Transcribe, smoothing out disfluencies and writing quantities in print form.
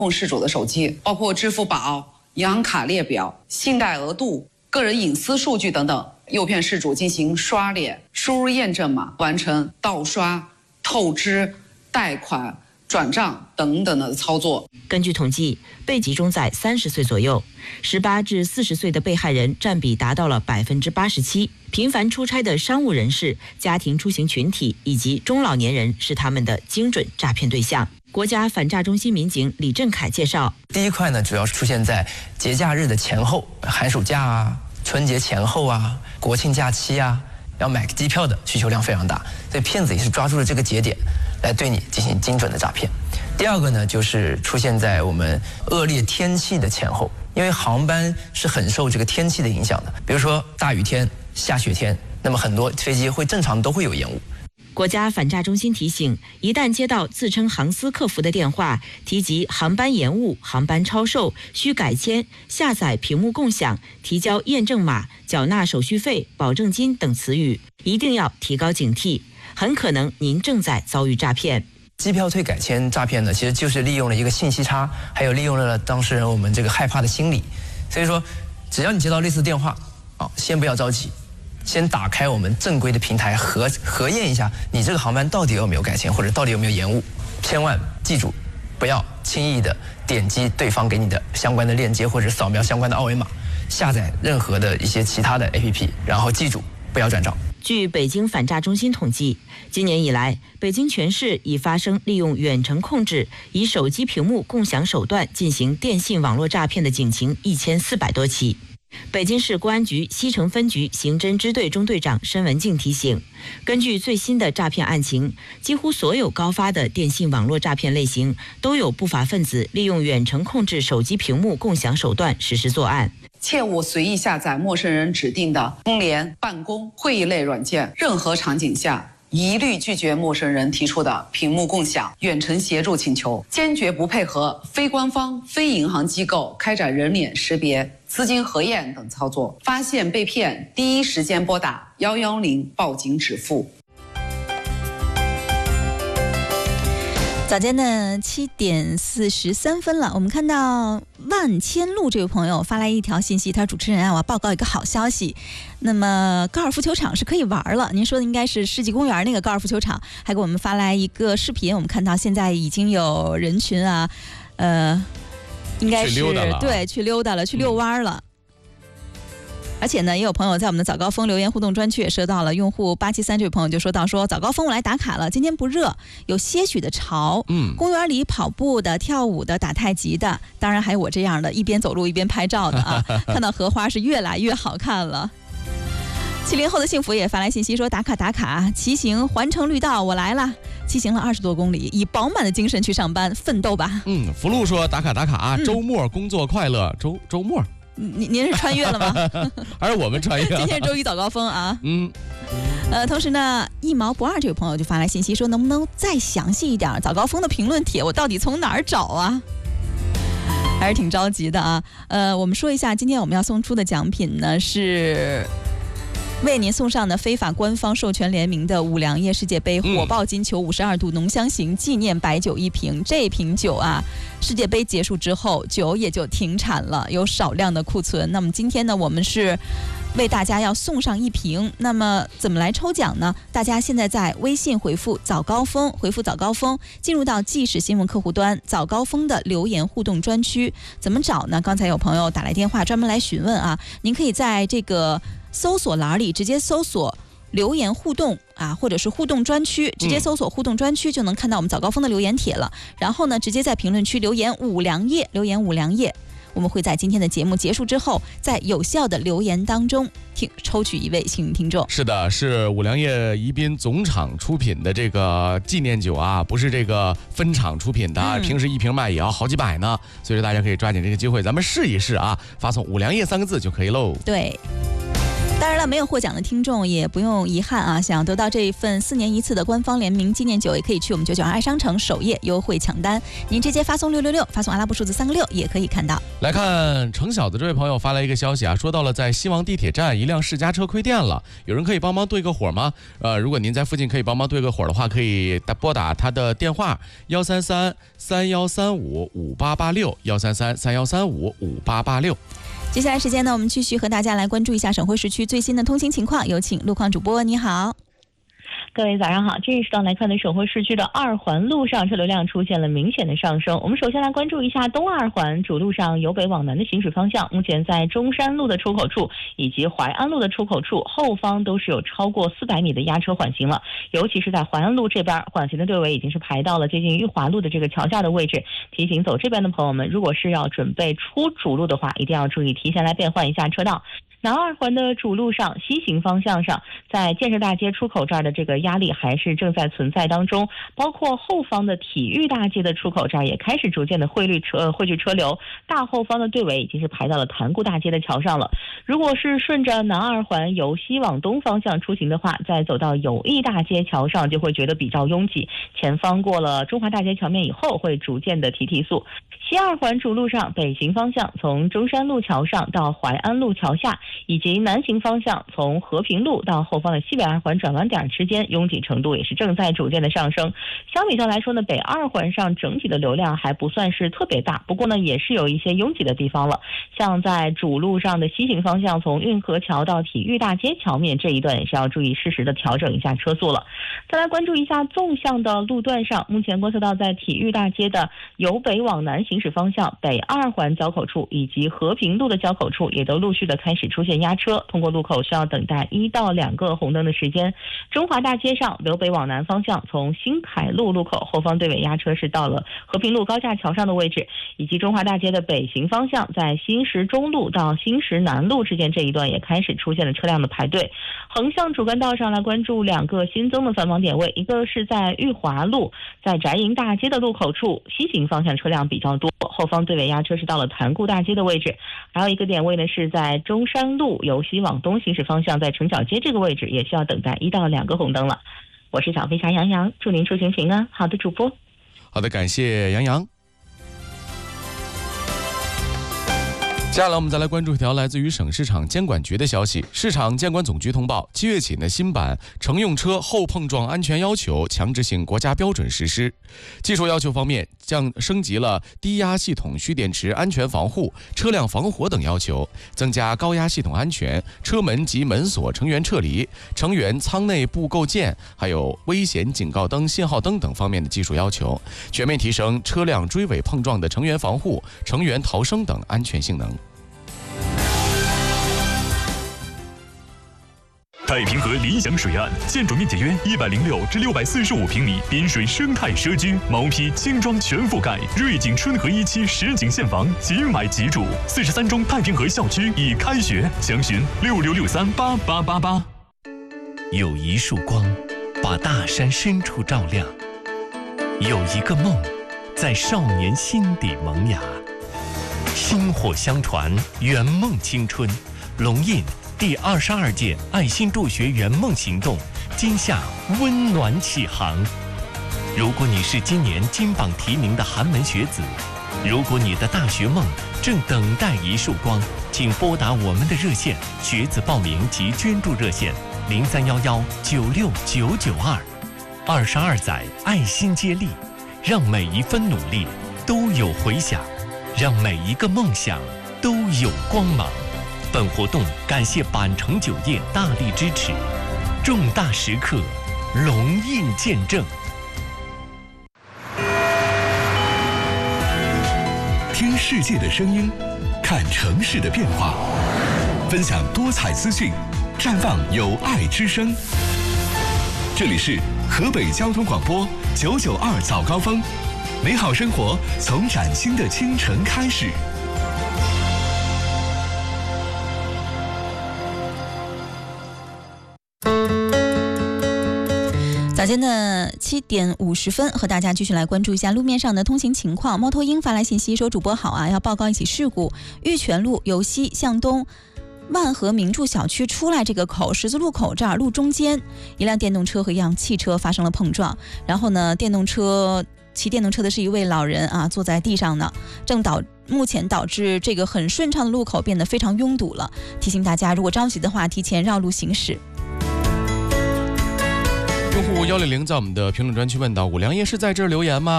控事主的手机，包括支付宝、银行卡列表、信贷额度、个人隐私数据等等，诱骗事主进行刷脸、输入验证码、完成盗刷、透支、贷款、转账等等的操作。 根据统计，被集中在30岁左右，18至40岁的被害人占比达到了87%。频繁出差的商务人士、家庭出行群体以及中老年人是他们的精准诈骗对象。国家反诈中心民警李振凯介绍， 第一块呢，主要是出现在节假日的前后，寒暑假啊、春节前后啊、国庆假期啊，要买机票的需求量非常大，所以骗子也是抓住了这个节点来对你进行精准的诈骗。第二个呢，就是出现在我们恶劣天气的前后，因为航班是很受这个天气的影响的，比如说大雨天、下雪天，那么很多飞机会正常都会有延误。 国家反诈中心提醒，一旦接到自称航司客服的电话，提及航班延误、航班超售、需改签、下载屏幕共享、提交验证码、缴纳手续费、保证金等词语，一定要提高警惕，很可能您正在遭遇诈骗。 机票退改签诈骗呢，其实就是利用了一个信息差，还有利用了当事人我们这个害怕的心理。所以说，只要你接到类似电话，先不要着急，先打开我们正规的平台核验一下你这个航班到底有没有改签，或者到底有没有延误。千万记住，不要轻易的点击对方给你的相关的链接，或者扫描相关的二维码，下载任何的一些其他的 APP， 然后记住不要转账。 据北京反诈中心统计，今年以来，北京全市已发生利用远程控制、以手机屏幕共享手段进行电信网络诈骗的警情1400多起。北京市公安局西城分局刑侦支队中队长申文静提醒，根据最新的诈骗案情，几乎所有高发的电信网络诈骗类型都有不法分子利用远程控制手机屏幕共享手段实施作案。 切勿随意下载陌生人指定的通联、办公、会议类软件，任何场景下一律拒绝陌生人提出的屏幕共享、远程协助请求，坚决不配合非官方、非银行机构开展人脸识别、资金核验等操作。发现被骗，第一时间拨打110报警止付。 早间的7点43分了，我们看到万千路这位朋友发来一条信息，他说：“主持人啊，我要报告一个好消息。那么高尔夫球场是可以玩了，您说的应该是世纪公园那个高尔夫球场。还给我们发来一个视频，我们看到现在已经有人群啊，应该是对去溜达了，去遛弯了。”而且呢，也有朋友在我们的早高峰留言互动专区也收到了，用户873这位朋友就说到说，早高峰我来打卡了，今天不热，有些许的潮。公园里跑步的、跳舞的、打太极的，当然还有我这样的一边走路一边拍照的啊，看到荷花是越来越好看了。70后的幸福也发来信息说，打卡，骑行环城绿道我来了，骑行了20多公里，以饱满的精神去上班，奋斗吧。 福禄说打卡，周末工作快乐，周末。 您是穿越了吗？ 还是我们穿越？ 今天周一早高峰啊。同时呢，1毛不2这位朋友就发来信息说，能不能再详细一点？早高峰的评论帖我到底从哪儿找啊？还是挺着急的啊。我们说一下，今天我们要送出的奖品呢是为您送上的非法官方授权联名的五粮液世界杯火爆金球52度浓香型纪念白酒1瓶。这瓶酒啊，世界杯结束之后酒也就停产了，有少量的库存。那么今天呢，我们是为大家要送上1瓶。那么怎么来抽奖呢？大家现在在微信回复早高峰，进入到即时新闻客户端早高峰的留言互动专区。怎么找呢？刚才有朋友打来电话专门来询问啊，您可以在这个搜索栏里直接搜索留言互动啊，或者是互动专区，直接搜索互动专区就能看到我们早高峰的留言帖了。然后呢，直接在评论区留言五粮液，我们会在今天的节目结束之后，在有效的留言当中抽取1位幸运听众。 是的，是五粮液宜宾总厂出品的这个纪念酒啊，不是这个分厂出品的，平时1瓶卖也要好几百呢，所以说大家可以抓紧这个机会，咱们试一试啊，发送五粮液3个字就可以喽。 对。 当然了，没有获奖的听众也不用遗憾啊！想得到这一份4年一次的官方联名纪念酒，也可以去我们992爱商城首页优惠抢单。您直接发送666，发送阿拉伯数字3个6也可以看到。 来看程小的这位朋友发来一个消息啊，说到了在西王地铁站一辆世家车亏电了，有人可以帮忙对个火吗？如果您在附近可以帮忙对个火的话，可以拨打他的电话133-3135-5886，133-3135-5886。 接下来时间呢，我们继续和大家来关注一下省会时区最新的通行情况。有请路况主播，你好。 各位早上好，这一时段来看的省会市区的2环路上车流量出现了明显的上升。我们首先来关注一下东2环主路上由北往南的行驶方向，目前在中山路的出口处以及淮安路的出口处后方都是有超过400米的压车缓行了，尤其是在淮安路这边，缓行的队尾已经是排到了接近裕华路的这个桥下的位置。提醒走这边的朋友们，如果是要准备出主路的话，一定要注意提前来变换一下车道。南2环的主路上西行方向上，在建设大街出口这儿的这个压力还是正在存在当中，包括后方的体育大街的出口这儿也开始逐渐的汇聚车流，大后方的队尾已经是排到了潭固大街的桥上了。如果是顺着南2环由西往东方向出行的话，在走到友谊大街桥上就会觉得比较拥挤，前方过了中华大街桥面以后会逐渐的提速。西2环主路上北行方向从中山路桥上到淮安路桥下，以及南行方向从和平路到后方的西北2环转弯点之间，拥挤程度也是正在逐渐的上升。相比较来说呢，北2环上整体的流量还不算是特别大，不过呢也是有一些拥挤的地方了。像在主路上的西行方向从运河桥到体育大街桥面这一段也是要注意适时的调整一下车速了。再来关注一下纵向的路段上，目前观测到在体育大街的由北往南行驶方向北2环交口处以及和平路的交口处也都陆续的开始出现压车，通过路口需要等待1到2个红灯的时间。中华大街上由北往南方向从新凯路路口后方队尾压车是到了和平路高架桥上的位置，以及中华大街的北行方向在新石中路到新石南路之间这一段也开始出现了车辆的排队。横向主干道上来关注2个新增的繁忙点位，一个是在裕华路在翟营大街的路口处西行方向车辆比较多，后方队尾压车是到了潭固大街的位置。还有一个点位呢是在中山路由西往东行驶方向在城角街这个位置也需要等待1到2个红灯了。我是小飞侠杨洋，祝您出行平安。好的，主播。 好的，感谢杨洋。接下来我们再来关注一条来自于省市场监管局的消息。市场监管总局通报，7月起呢，新版乘用车后碰撞安全要求强制性国家标准实施。技术要求方面，升级了低压系统蓄电池安全防护、车辆防火等要求，增加高压系统安全、车门及门锁成员撤离、成员舱内部构件，还有危险警告灯、信号灯等方面的技术要求，全面提升车辆追尾碰撞的成员防护、成员逃生等安全性能。 太平河理想水岸，建筑面积约106至645平米，滨水生态社区，毛坯轻装全覆盖，瑞景春和1期实景现房，即买即住。43中太平河校区已开学，详询6663888888。 有一束光，把大山深处照亮；有一个梦，在少年心底萌芽。薪火相传，圆梦青春。龙印第22届爱心助学圆梦行动今夏温暖启航。如果你是今年金榜题名的寒门学子，如果你的大学梦正等待一束光，请拨打我们的热线学子报名及捐助热线0311969992。22载爱心接力，让每一分努力都有回响，让每一个梦想都有光芒。本活动感谢板城酒业大力支持，重大时刻，龙印见证。 听世界的声音，看城市的变化，分享多彩资讯，绽放有爱之声。这里是河北交通广播992早高峰，美好生活从崭新的清晨开始。 早间的7点50分，和大家继续来关注一下路面上的通行情况。猫头鹰发来信息说：“主播好啊，要报告一起事故，玉泉路由西向东万和名著小区出来这个口十字路口这儿路中间，一辆电动车和一辆汽车发生了碰撞，然后呢，骑电动车的是一位老人啊，坐在地上呢，目前导致这个很顺畅的路口变得非常拥堵了。提醒大家，如果着急的话，提前绕路行驶。 用户160在我们的评论专区问到：五粮液是在这儿留言吗？